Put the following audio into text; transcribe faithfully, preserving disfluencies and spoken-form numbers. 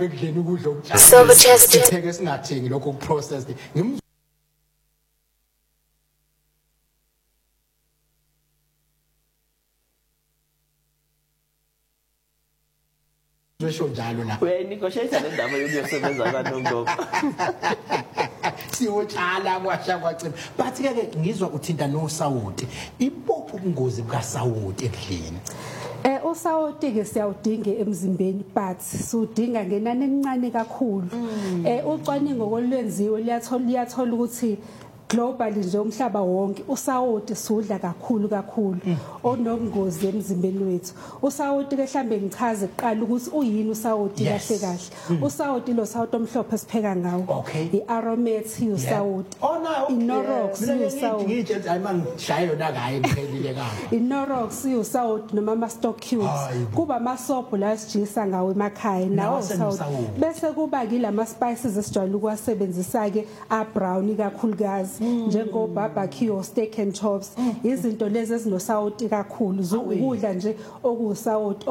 lapha ekudleni ukudla okutsha Silverchester. sitheke singathengi lokho okuprocessed ngim Besho njalo la wena ikhoshayisa le ndaba yokuyosebenza kanongo siyotshala kwasha kwacima but ke ngizwa uthinta noSawoti ibopho ubungozi bukaSawoti ekudleni Eh uSawoti ke siyawudinga emzimbeni but sudinga ngenani elincane kakhulu eh ucwaningo kolwenziwe liyathola liyathola ukuthi globally nje umhlaba wonke uSawoti sudla kakhulu kakhulu onobungozi emzimbeni wethu uSawoti ke mhlambe ngichaze kuqala ukuthi uyini uSawoti kahle kahle uSawoti lo Sawoti omhlophe sipheka ngawo iAromat uSawoti iNorox uSawoti ngitshe hayi mangishaya yona kaye ngiphelile kanga iNorox uSawoti noma ama stock cubes kuba amasobho la sijisa ngawo emakhaya nawo uSawoti bese kuba kilama spices esijwayele ukuwasebenzisa ke a brown kakhulukazi njengo barbecue steak and chops izinto lezi ezinosawoti kakhulu ukudla nje okuSawoti